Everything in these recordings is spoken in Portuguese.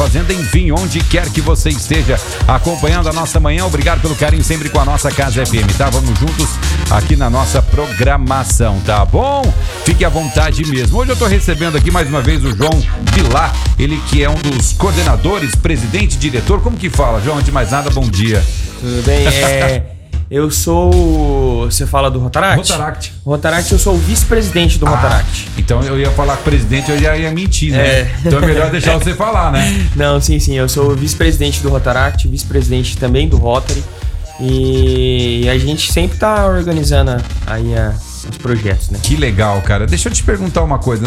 fazenda, enfim, onde quer que você esteja acompanhando a nossa manhã. Obrigado pelo carinho sempre com a nossa Casa FM, tá? Vamos juntos aqui na nossa programação, tá bom? Fique à vontade mesmo. Hoje eu tô recebendo aqui mais uma vez o João Vilar, ele que é um dos coordenadores, presidente, diretor. Como que fala, João? Antes de mais nada, bom dia. Tudo bem, eu sou... Você fala do Rotaract? Rotaract, eu sou o vice-presidente do Rotaract. Então eu ia falar com o presidente, eu já ia mentir, né? Então é melhor deixar você falar, né? Não, sim, eu sou o vice-presidente do Rotaract, vice-presidente também do Rotary. E a gente sempre tá organizando aí os projetos, né? Que legal, cara. Deixa eu te perguntar uma coisa.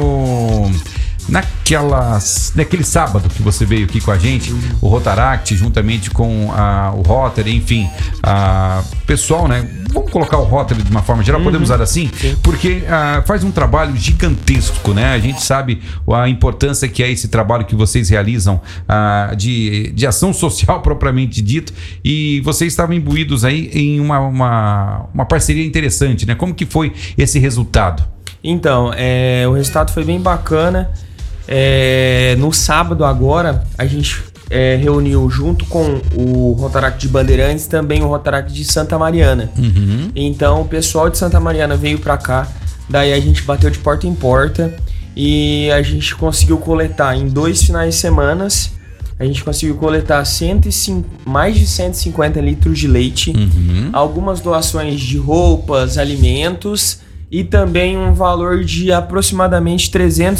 Naquele sábado que você veio aqui com a gente, o Rotaract, juntamente com o Rotary, enfim, pessoal, né? Vamos colocar o Rotary de uma forma geral, podemos usar assim? Sim. Porque faz um trabalho gigantesco, né? A gente sabe a importância que é esse trabalho que vocês realizam de ação social propriamente dito, e vocês estavam imbuídos aí em uma parceria interessante, né? Como que foi esse resultado? Então, o resultado foi bem bacana. No sábado agora, a gente reuniu junto com o Rotaract de Bandeirantes, também o Rotaract de Santa Mariana. Então o pessoal de Santa Mariana veio pra cá, daí a gente bateu de porta em porta e a gente conseguiu coletar em 2 finais de semana. A gente conseguiu coletar mais de 150 litros de leite, algumas doações de roupas, alimentos e também um valor de aproximadamente 300